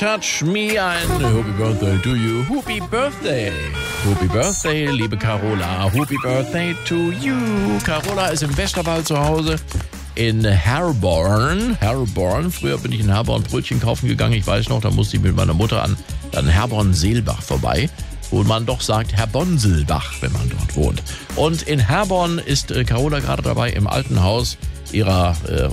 Touch Me, ein Happy Birthday to you. Happy Birthday. Happy Birthday, liebe Carola. Happy Birthday to you. Carola ist im Westerwald zu Hause in Herborn. Früher bin ich in Herborn Brötchen kaufen gegangen. Ich weiß noch, da musste ich mit meiner Mutter an Herborn-Seelbach vorbei, wo man doch sagt Herbornselbach, wenn man dort wohnt. Und in Herborn ist Carola gerade dabei, im alten Haus ihrer